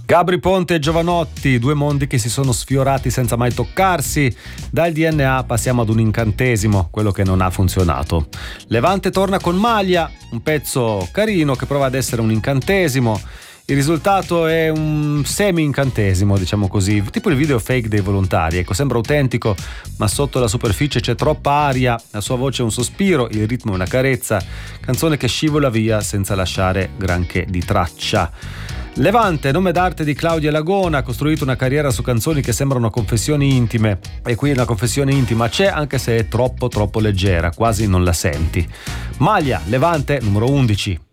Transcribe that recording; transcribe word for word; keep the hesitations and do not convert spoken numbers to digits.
Gabry Ponte e Jovanotti, due mondi che si sono sfiorati senza mai toccarsi. Dal D N A passiamo ad un incantesimo, quello che non ha funzionato. Levante torna con Maglia, un pezzo carino che prova ad essere un incantesimo. Il risultato è un semi-incantesimo, diciamo così, tipo il video fake dei volontari. Ecco, sembra autentico, ma sotto la superficie c'è troppa aria, la sua voce è un sospiro, il ritmo è una carezza, canzone che scivola via senza lasciare granché di traccia. Levante, nome d'arte di Claudia Lagona, ha costruito una carriera su canzoni che sembrano confessioni intime, e qui una confessione intima c'è, anche se è troppo troppo leggera, quasi non la senti. Maglia, Levante, numero undici.